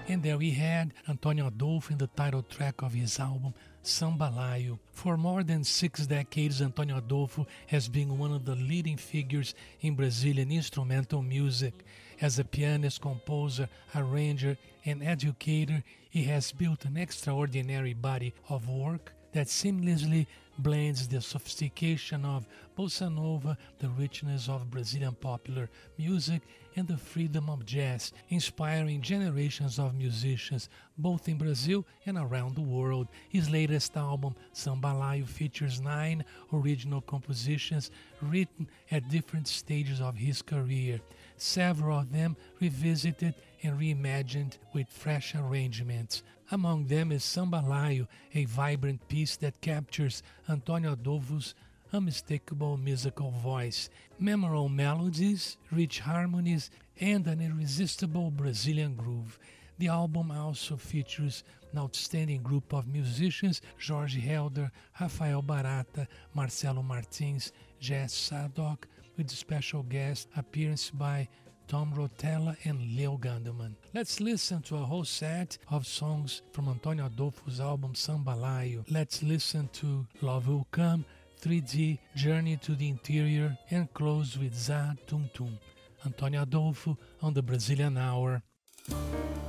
And there we had Antônio Adolfo in the title track of his album Sambalayo. For more than 6 decades, Antônio Adolfo has been one of the leading figures in Brazilian instrumental music. As a pianist, composer, arranger, and educator, he has built an extraordinary body of work that seamlessly blends the sophistication of bossa nova, the richness of Brazilian popular music, and the freedom of jazz, inspiring generations of musicians both in Brazil and around the world. His latest album, Sambalayo, features 9 original compositions written at different stages of his career, several of them revisited and reimagined with fresh arrangements. Among them is Sambalayo, a vibrant piece that captures Antônio Adolfo's unmistakable musical voice, memorable melodies, rich harmonies, and an irresistible Brazilian groove. The album also features an outstanding group of musicians: Jorge Helder, Rafael Barata, Marcelo Martins, Jess Sadok, with special guest appearance by Tom Rotella and Leo Gandelman. Let's listen to a whole set of songs from Antônio Adolfo's album Sambalayo. Let's listen to Love Will Come, 3D, Journey to the Interior, and close with Za Tum Tum. Antônio Adolfo on the Brazilian Hour.